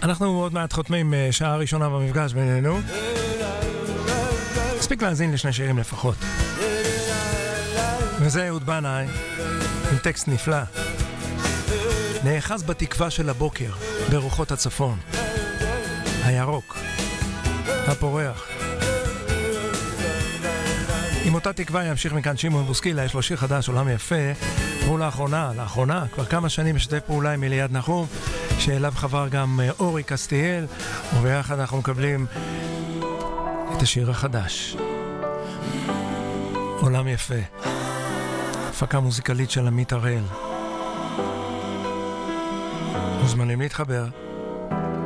אנחנו עוד מעט חותמים שעה ראשונה במפגש בינינו. מספיק להאזין לשני שירים לפחות. וזה אהוד בנאי עם טקסט נפלא. נאחז בתקווה של הבוקר ברוחות הצפון, הירוק, הפורח. עם אותה תקווה ימשיך מכאן שמעון בוסקילה, יש לו שיר חדש, עולם יפה. הוא לאחרונה, כבר כמה שנים משתף פעולה עם אליעד נחום, שאליו חבר גם אורי קסטיאל, וביחד אנחנו מקבלים את השיר החדש, עולם יפה. הפקה מוזיקלית של עמית הראל. מוזמנים להתחבר.